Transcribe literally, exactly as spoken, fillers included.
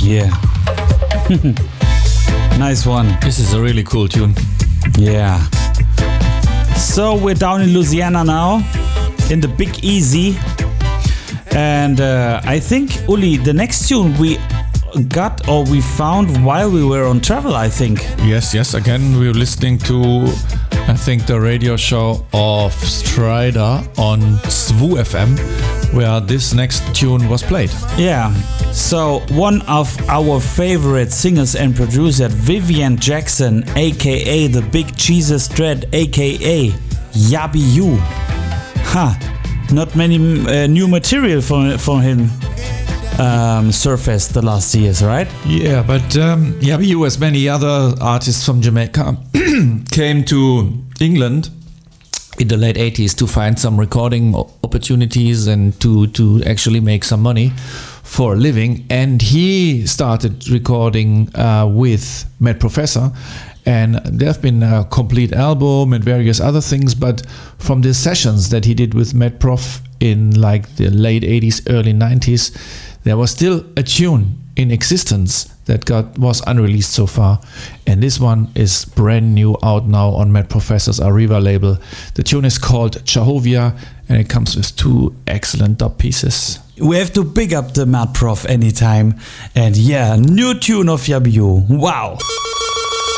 yeah. Nice one. This is a really cool tune. Yeah. So we're down in Louisiana now, in the Big Easy. And uh, I think, Uli, the next tune we got or we found while we were on travel, I think. Yes, yes. Again, we were listening to, I think, the radio show of Strider on S W F M, where this next tune was played. Yeah. So one of our favorite singers and producers, Vivian Jackson, aka the Big Jesus Dread, aka Yabi U. Ha! Not many uh, new material from from him um, surfaced the last years, right? Yeah, but um, Yabi U, as many other artists from Jamaica, came to England in the late eighties to find some recording opportunities and to to actually make some money for a living. And he started recording uh, with Mad Professor. And there have been a complete album and various other things, but from the sessions that he did with Mad Prof in like the late eighties, early nineties, there was still a tune in existence that got was unreleased so far. And this one is brand new, out now on Mad Professor's Arriva label. The tune is called Chahovia, and it comes with two excellent dub pieces. We have to big up the Mad Prof anytime. And yeah, new tune of Yabi U. Wow.